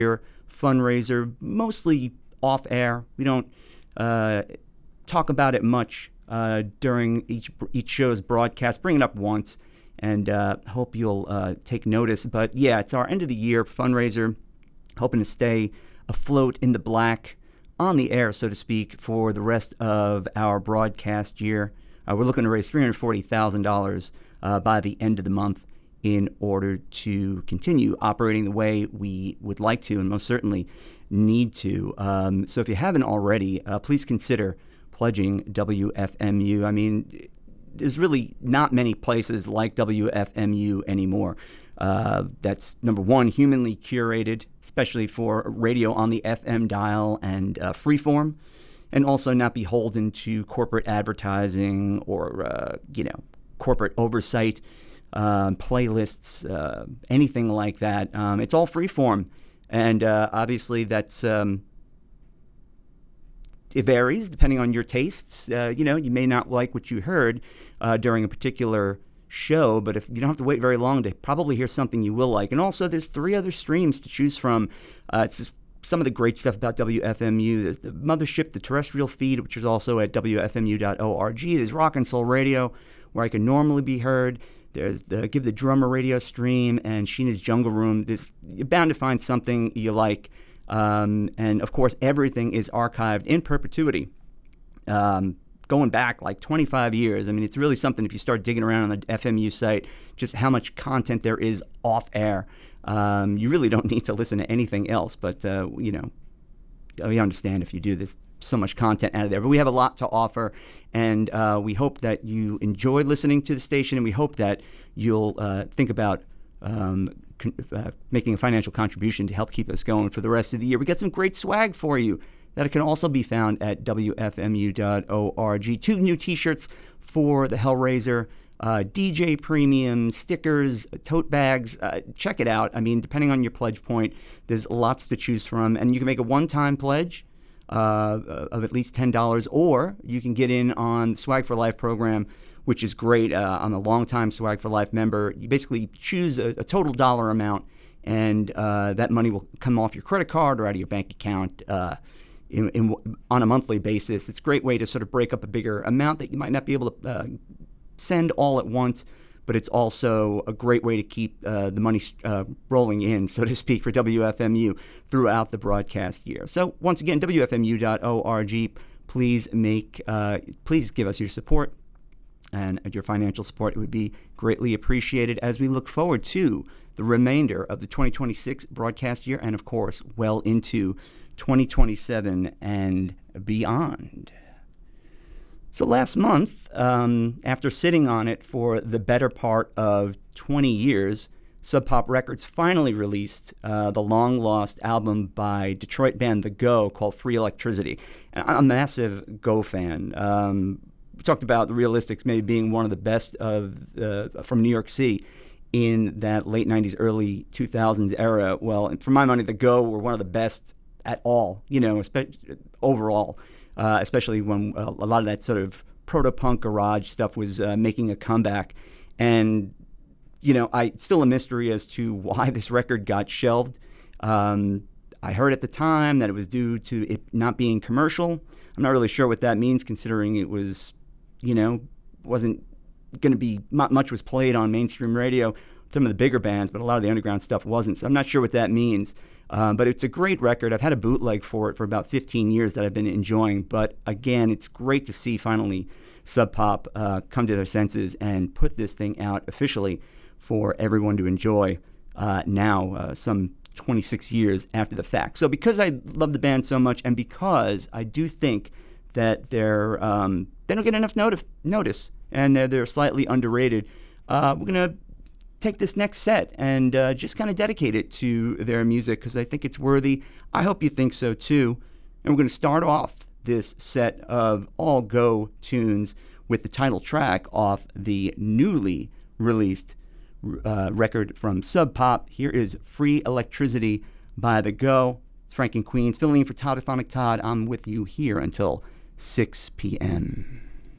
year fundraiser, mostly off air. We don't talk about it much during each show's broadcast. Bring it up once, and hope you'll take notice. But yeah, it's our end of the year fundraiser, hoping to stay afloat in the black on the air, so to speak, for the rest of our broadcast year. We're looking to raise $340,000 by the end of the month in order to continue operating the way we would like to and most certainly need to. So if you haven't already, please consider pledging WFMU. I mean, there's really not many places like WFMU anymore. That's, number one, humanly curated, especially for radio on the FM dial and freeform, and also not beholden to corporate advertising or, corporate oversight, playlists, anything like that. It's all freeform, and obviously that's it varies depending on your tastes. You may not like what you heard during a particular show, but if you don't have to wait very long to probably hear something you will like. And also, there's 3 other streams to choose from. It's just some of the great stuff about WFMU. There's the mothership, the terrestrial feed, which is also at WFMU.org. There's Rock and Soul Radio, where I can normally be heard. There's the Give the Drummer radio stream and Sheena's Jungle Room. You're bound to find something you like. And, of course, everything is archived in perpetuity, going back like 25 years. I mean, it's really something if you start digging around on the FMU site, just how much content there is off air. You really don't need to listen to anything else, but, we understand if you do this. So much content out of there, but we have a lot to offer, and we hope that you enjoy listening to the station, and we hope that you'll think about making a financial contribution to help keep us going for the rest of the year. We got some great swag for you that can also be found at WFMU.org. 2 new T-shirts for the Hellraiser, DJ Premium, stickers, tote bags. Check it out. I mean, depending on your pledge point, there's lots to choose from, and you can make a one-time pledge of at least $10, or you can get in on the Swag for Life program, which is great. I'm a longtime Swag for Life member. You basically choose a total dollar amount, and that money will come off your credit card or out of your bank account on a monthly basis. It's a great way to sort of break up a bigger amount that you might not be able to send all at once, but it's also a great way to keep the money rolling in, so to speak, for WFMU throughout the broadcast year. So once again, WFMU.org. Please give us your support and your financial support. It would be greatly appreciated as we look forward to the remainder of the 2026 broadcast year and, of course, well into 2027 and beyond. So last month, after sitting on it for the better part of 20 years, Sub Pop Records finally released the long-lost album by Detroit band The Go called Free Electricity. And I'm a massive Go fan. We talked about the Realistics maybe being one of the best from New York City in that late 90s, early 2000s era. Well, for my money, The Go were one of the best at all, overall. Especially when a lot of that sort of proto-punk garage stuff was making a comeback. And, it's still a mystery as to why this record got shelved. I heard at the time that it was due to it not being commercial. I'm not really sure what that means, considering it was, wasn't going to be, not much was played on mainstream radio. Some of the bigger bands, but a lot of the underground stuff wasn't. So I'm not sure what that means. But it's a great record. I've had a bootleg for it for about 15 years that I've been enjoying. But again, it's great to see finally Sub Pop come to their senses and put this thing out officially for everyone to enjoy now, some 26 years after the fact. So because I love the band so much, and because I do think that they don't get enough notice, and they're slightly underrated, we're going to take this next set and just kind of dedicate it to their music because I think it's worthy. I hope you think so too. And we're going to start off this set of all Go tunes with the title track off the newly released record from Sub Pop. Here is Free Electricity by The Go. It's Frank in Queens, filling in for Toddophonic Todd. I'm with you here until 6 p.m.